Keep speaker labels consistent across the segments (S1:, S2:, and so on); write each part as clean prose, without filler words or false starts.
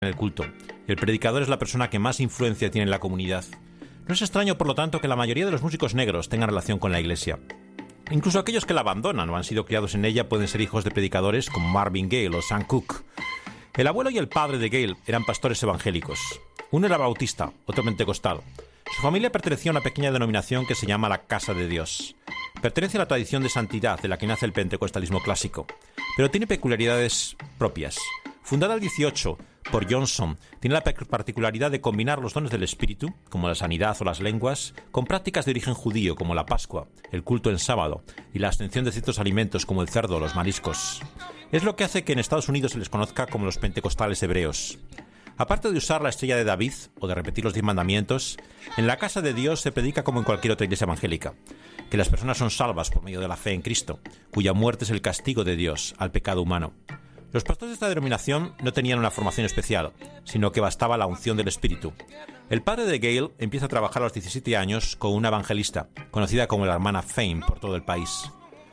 S1: en el culto. El predicador es la persona que más influencia tiene en la comunidad. No es extraño, por lo tanto, que la mayoría de los músicos negros tengan relación con la iglesia. Incluso aquellos que la abandonan o han sido criados en ella pueden ser hijos de predicadores como Marvin Gaye o Sam Cooke. El abuelo y el padre de Gaye eran pastores evangélicos. Uno era bautista, otro pentecostal. Su familia pertenecía a una pequeña denominación que se llama la Casa de Dios. Pertenece a la tradición de santidad de la que nace el pentecostalismo clásico, pero tiene peculiaridades propias. Fundada el 18 por Johnson, tiene la particularidad de combinar los dones del espíritu, como la sanidad o las lenguas, con prácticas de origen judío como la Pascua, el culto en sábado y la abstención de ciertos alimentos como el cerdo o los mariscos. Es lo que hace que en Estados Unidos se les conozca como los pentecostales hebreos. Aparte de usar la estrella de David o de repetir los 10 mandamientos, en la Casa de Dios se predica como en cualquier otra iglesia evangélica, que las personas son salvas por medio de la fe en Cristo, cuya muerte es el castigo de Dios al pecado humano. Los pastores de esta denominación no tenían una formación especial, sino que bastaba la unción del Espíritu. El padre de Gaye empieza a trabajar a los 17 años con una evangelista, conocida como la hermana Fame por todo el país.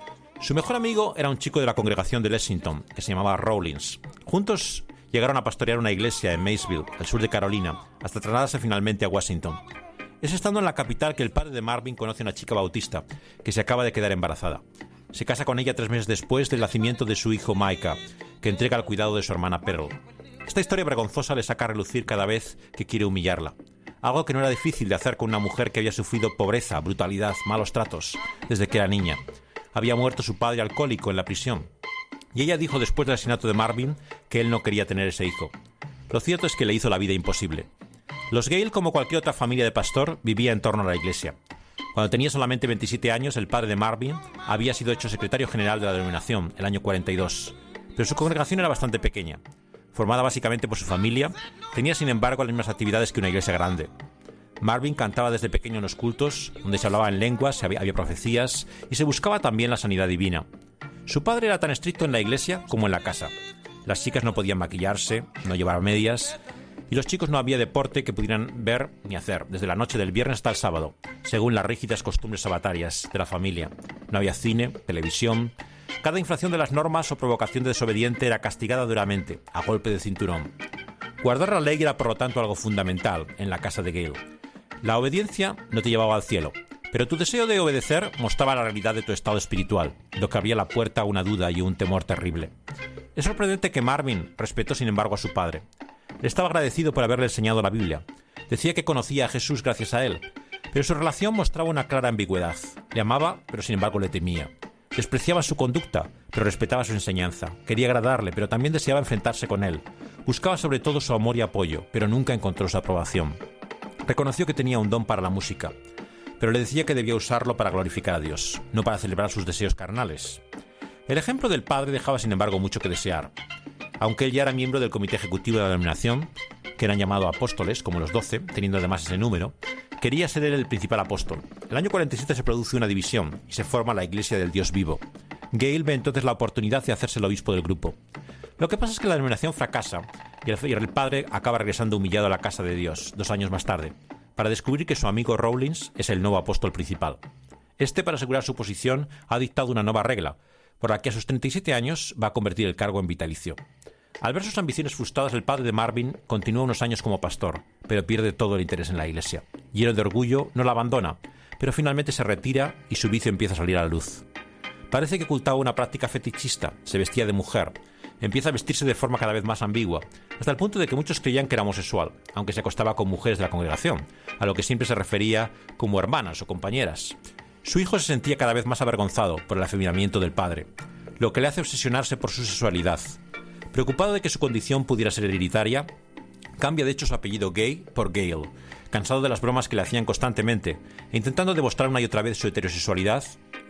S1: Su mejor amigo era un chico de la congregación de Lexington, que se llamaba Rawlins. Juntos llegaron a pastorear una iglesia en Maysville, al sur de Carolina, hasta trasladarse finalmente a Washington. Es estando en la capital que el padre de Marvin conoce a una chica bautista, que se acaba de quedar embarazada. Se casa con ella 3 meses después del nacimiento de su hijo Micah, que entrega al cuidado de su hermana Pearl. Esta historia vergonzosa le saca a relucir cada vez que quiere humillarla. Algo que no era difícil de hacer con una mujer que había sufrido pobreza, brutalidad, malos tratos, desde que era niña. Había muerto su padre alcohólico en la prisión. Y ella dijo después del asesinato de Marvin que él no quería tener ese hijo. Lo cierto es que le hizo la vida imposible. Los Gaye, como cualquier otra familia de pastor, vivía en torno a la iglesia. Cuando tenía solamente 27 años, el padre de Marvin había sido hecho secretario general de la denominación el año 42. Pero su congregación era bastante pequeña. Formada básicamente por su familia, tenía sin embargo las mismas actividades que una iglesia grande. Marvin cantaba desde pequeño en los cultos, donde se hablaba en lenguas, había profecías y se buscaba también la sanidad divina. Su padre era tan estricto en la iglesia como en la casa. Las chicas no podían maquillarse, no llevar medias, y los chicos no había deporte que pudieran ver ni hacer, desde la noche del viernes hasta el sábado, según las rígidas costumbres sabatarias de la familia. No había cine, televisión. Cada infracción de las normas o provocación de desobediente era castigada duramente, a golpe de cinturón. Guardar la ley era por lo tanto algo fundamental en la casa de Gaye. La obediencia no te llevaba al cielo, pero tu deseo de obedecer mostraba la realidad de tu estado espiritual, lo que abría la puerta a una duda y un temor terrible. Es sorprendente que Marvin respetó sin embargo a su padre. Le estaba agradecido por haberle enseñado la Biblia. Decía que conocía a Jesús gracias a él, pero su relación mostraba una clara ambigüedad. Le amaba, pero sin embargo le temía. Despreciaba su conducta, pero respetaba su enseñanza. Quería agradarle, pero también deseaba enfrentarse con él. Buscaba sobre todo su amor y apoyo, pero nunca encontró su aprobación. Reconoció que tenía un don para la música, pero le decía que debía usarlo para glorificar a Dios, no para celebrar sus deseos carnales. El ejemplo del padre dejaba sin embargo mucho que desear. Aunque él ya era miembro del comité ejecutivo de la denominación, que eran llamados apóstoles, como los 12, teniendo además ese número, quería ser él el principal apóstol. El año 47 se produce una división y se forma la Iglesia del Dios Vivo. Gaye ve entonces la oportunidad de hacerse el obispo del grupo. Lo que pasa es que la denominación fracasa y el padre acaba regresando humillado a la casa de Dios 2 años más tarde, para descubrir que su amigo Rawlins es el nuevo apóstol principal. Este, para asegurar su posición, ha dictado una nueva regla, por la que a sus 37 años va a convertir el cargo en vitalicio. Al ver sus ambiciones frustradas, el padre de Marvin continúa unos años como pastor, pero pierde todo el interés en la iglesia. Lleno de orgullo, no la abandona, pero finalmente se retira y su vicio empieza a salir a la luz. Parece que ocultaba una práctica fetichista, se vestía de mujer, empieza a vestirse de forma cada vez más ambigua, hasta el punto de que muchos creían que era homosexual, aunque se acostaba con mujeres de la congregación, a lo que siempre se refería como hermanas o compañeras. Su hijo se sentía cada vez más avergonzado por el afeminamiento del padre, lo que le hace obsesionarse por su sexualidad. Preocupado de que su condición pudiera ser hereditaria, cambia de hecho su apellido Gaye por Gayle, cansado de las bromas que le hacían constantemente, e intentando demostrar una y otra vez su heterosexualidad.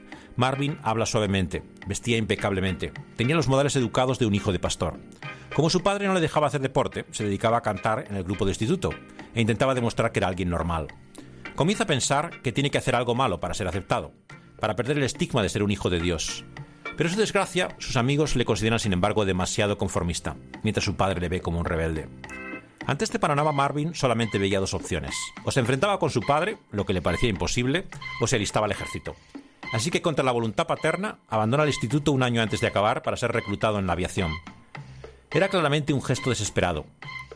S1: Marvin habla suavemente, vestía impecablemente, tenía los modales educados de un hijo de pastor. Como su padre no le dejaba hacer deporte, se dedicaba a cantar en el grupo de instituto, e intentaba demostrar que era alguien normal. Comienza a pensar que tiene que hacer algo malo para ser aceptado, para perder el estigma de ser un hijo de Dios. Pero su desgracia, sus amigos le consideran sin embargo demasiado conformista, mientras su padre le ve como un rebelde. Ante este panorama, Marvin solamente veía 2 opciones. O se enfrentaba con su padre, lo que le parecía imposible, o se alistaba al ejército. Así que, contra la voluntad paterna, abandona el instituto 1 año antes de acabar para ser reclutado en la aviación. Era claramente un gesto desesperado.